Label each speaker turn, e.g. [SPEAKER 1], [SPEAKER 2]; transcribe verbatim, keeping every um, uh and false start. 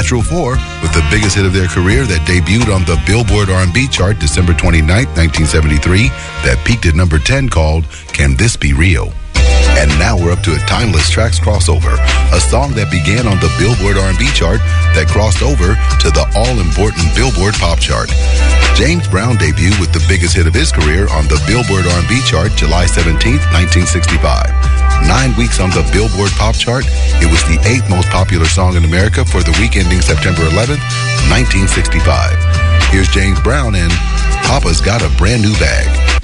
[SPEAKER 1] Natural four with the biggest hit of their career that debuted on the Billboard R and B chart December twenty-ninth, nineteen seventy-three, that peaked at number ten, called Can This Be Real? And now we're up to a timeless tracks crossover, a song that began on the Billboard R and B chart that crossed over to the all-important Billboard Pop chart. James Brown debuted with the biggest hit of his career on the Billboard R and B chart July seventeenth, nineteen sixty-five. Nine weeks on the Billboard Pop chart, it was the eighth most popular song in America for the week ending September eleventh, nineteen sixty-five. Here's James Brown and Papa's Got a Brand New Bag.